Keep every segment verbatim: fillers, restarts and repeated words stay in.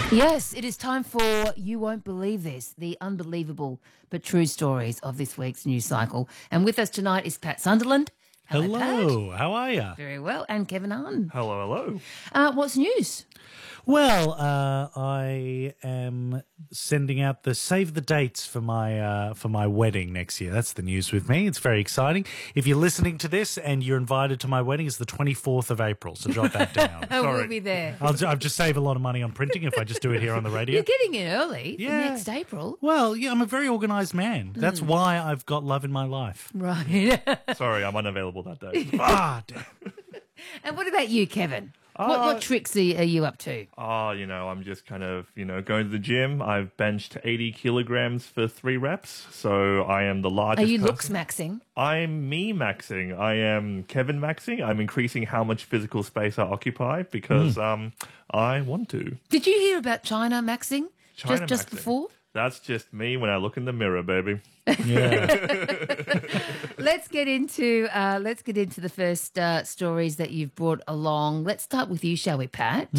Yes, it is time for You Won't Believe This, the unbelievable but true stories of this week's news cycle. And with us tonight is Pat Sunderland. Hello, Hello, Pat. how are you? Very well. And Kevin Hahn. Hello, hello. Uh, what's news? Well, uh, I am sending out the save the dates for my uh, for my wedding next year. That's the news with me. It's very exciting. If you're listening to this and you're invited to my wedding, it's the twenty-fourth of April, so jot that down. Oh, Sorry. we'll be there. I'll, ju- I'll just save a lot of money on printing if I just do it here on the radio. You're getting in early for Yeah. next April. Well, yeah, I'm a very organised man. That's why I've got love in my life. Right. Sorry, I'm unavailable that day. Ah, damn. And what about you, Kevin? What, Uh, what tricks are, are you up to? Oh, you know, I'm just kind of, you know, going to the gym. I've benched eighty kilograms for three reps, so I am the Are largest you person. looks maxing? I'm me maxing. I am Kevin maxing. I'm increasing how much physical space I occupy because um I want to. Did you hear about China maxing? China just just maxing. before? That's just me when I look in the mirror, baby. Yeah. Let's get into uh, let's get into the first uh, stories that you've brought along. Let's start with you, shall we, Pat?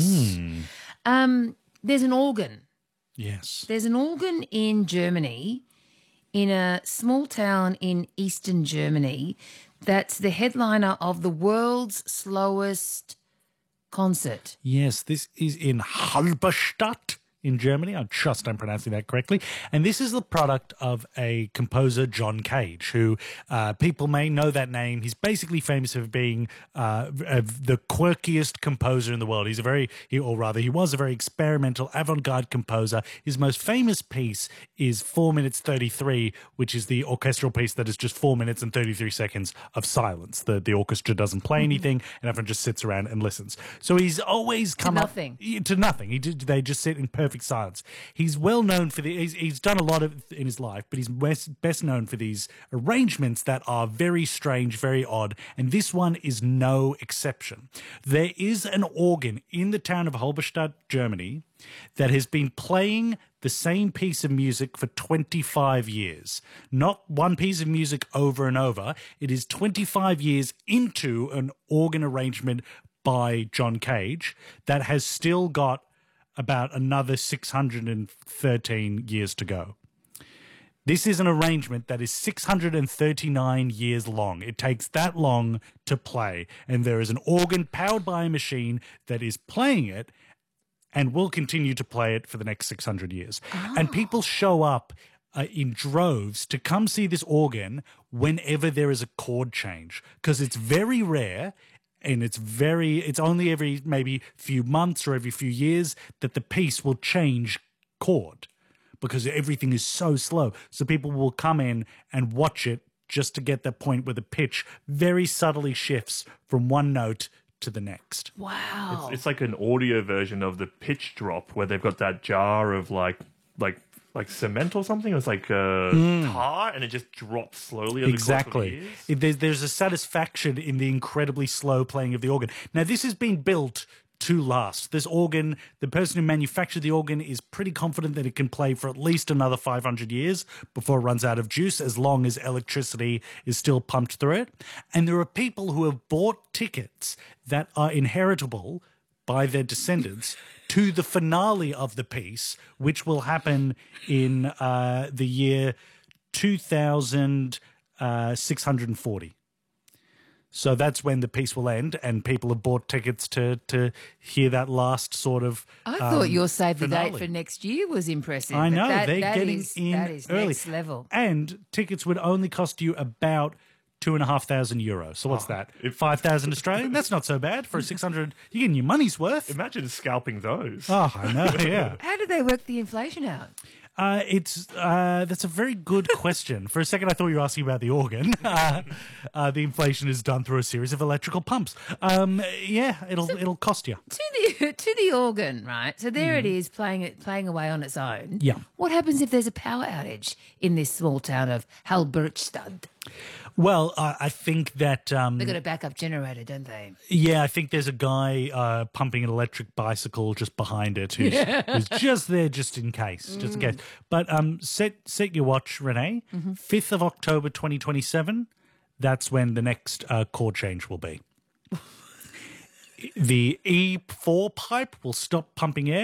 Um, there's an organ. Yes. There's an organ in Germany, in a small town in eastern Germany, that's the headliner of the world's slowest concert. Yes, this is in Halberstadt in Germany. I trust I'm pronouncing that correctly. And this is the product of a composer, John Cage, who uh, people may know that name. He's basically famous for being uh, the quirkiest composer in the world. He's a very, he, or rather, he was a very experimental, avant-garde composer. His most famous piece is four minutes thirty-three, which is the orchestral piece that is just four minutes and thirty-three seconds of silence. The, the orchestra doesn't play anything, and everyone just sits around and listens. So he's always come up nothing. to nothing. He did, they just sit in perfect silence. He's well known for the. He's, he's done a lot of in his life, but he's best, best known for these arrangements that are very strange, very odd, and this one is no exception. There is an organ in the town of Halberstadt, Germany, that has been playing the same piece of music for twenty-five years. Not one piece of music over and over. It is twenty-five years into an organ arrangement by John Cage that has still got about another six hundred thirteen years to go. This is an arrangement that is six hundred thirty-nine years long. It takes that long to play. And there is an organ powered by a machine that is playing it and will continue to play it for the next six hundred years. Oh. And people show up uh, in droves to come see this organ whenever there is a chord change, because it's very rare. And it's very, it's only every maybe few months or every few years that the piece will change chord because everything is so slow. So people will come in and watch it just to get that point where the pitch very subtly shifts from one note to the next. Wow. It's, it's like an audio version of the pitch drop where they've got that jar of like like like cement or something. It's like uh, tar, and it just drops slowly. Over Exactly. The course of years. It- There's, there's a satisfaction in the incredibly slow playing of the organ. Now, this has been built to last. This organ, the person who manufactured the organ is pretty confident that it can play for at least another five hundred years before it runs out of juice, as long as electricity is still pumped through it. And there are people who have bought tickets that are inheritable by their descendants to the finale of the piece, which will happen in uh, the year two thousand six hundred forty. So that's when the piece will end, and people have bought tickets to to hear that last sort of. I um, thought your save the finale. date for next year was impressive. I but know that, they're that getting is- in that is early, next level. and tickets would only cost you about two and a half thousand euros. So what's that? if- Five thousand Australian? That's not so bad for a six hundred. You're getting your money's worth. Imagine scalping those. Oh, I know. Yeah. How do they work the inflation out? Uh, it's uh, that's a very good question. For a second, I thought you were asking about the organ. Uh, uh, the inflation is done through a series of electrical pumps. Um, yeah, it'll it'll cost you. To the to the organ, right? So there it is, playing it playing away on its own. Yeah. What happens if there's a power outage in this small town of Halberstadt? Well, uh, I think that um, They've got a backup generator, don't they? yeah, I think there's a guy uh, pumping an electric bicycle just behind it who's, who's just there just in case, just in case. But um, set set your watch, Renee. Fifth of October, twenty twenty seven. That's when the next uh, chord change will be. The E four pipe will stop pumping air.